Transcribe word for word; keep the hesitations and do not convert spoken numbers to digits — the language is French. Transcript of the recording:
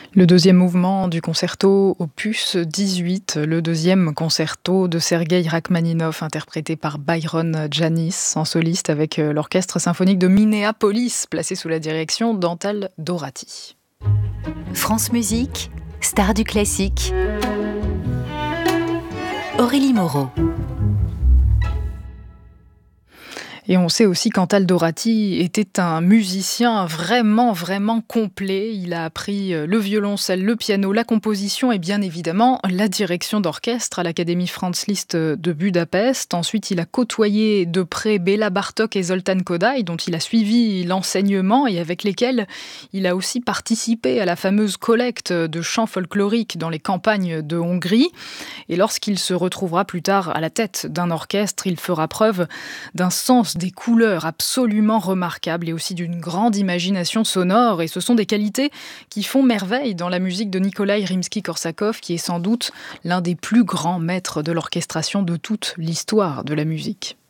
Le deuxième mouvement du concerto opus dix-huit, le deuxième concerto de Sergueï Rachmaninov, interprété par Byron Janis, en soliste avec l'Orchestre symphonique de Minneapolis, placé sous la direction d'Antal Dorati. France Musique, star du classique. Aurélie Moreau. Et on sait aussi qu'Antal Dorati était un musicien vraiment, vraiment complet. Il a appris le violoncelle, le piano, la composition et bien évidemment la direction d'orchestre à l'Académie Franz Liszt de Budapest. Ensuite, il a côtoyé de près Béla Bartók et Zoltán Kodály, dont il a suivi l'enseignement et avec lesquels il a aussi participé à la fameuse collecte de chants folkloriques dans les campagnes de Hongrie. Et lorsqu'il se retrouvera plus tard à la tête d'un orchestre, il fera preuve d'un sens des couleurs absolument remarquables et aussi d'une grande imagination sonore. Et ce sont des qualités qui font merveille dans la musique de Nikolai Rimsky-Korsakov, qui est sans doute l'un des plus grands maîtres de l'orchestration de toute l'histoire de la musique.